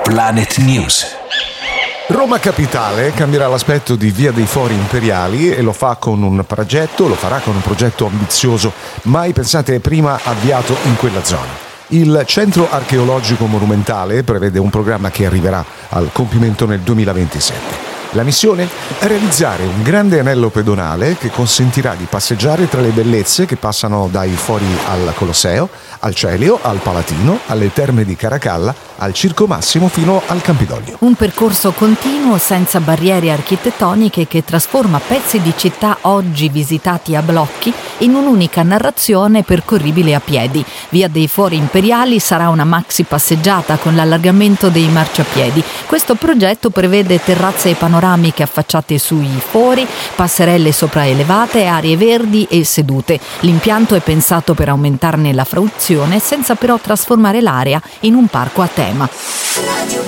Planet News. Roma Capitale cambierà l'aspetto di Via dei Fori Imperiali e lo farà con un progetto ambizioso, mai pensate prima avviato in quella zona. Il centro archeologico monumentale prevede un programma che arriverà al compimento nel 2027. La missione è realizzare un grande anello pedonale che consentirà di passeggiare tra le bellezze che passano dai fori al Colosseo, al Celio, al Palatino, alle Terme di Caracalla, al Circo Massimo fino al Campidoglio. Un percorso continuo senza barriere architettoniche che trasforma pezzi di città oggi visitati a blocchi in un'unica narrazione percorribile a piedi. Via dei Fori Imperiali sarà una maxi passeggiata con l'allargamento dei marciapiedi. Questo progetto prevede terrazze panoramiche affacciate sui fori, passerelle sopraelevate, aree verdi e sedute. L'impianto è pensato per aumentarne la fruizione senza però trasformare l'area in un parco a tema.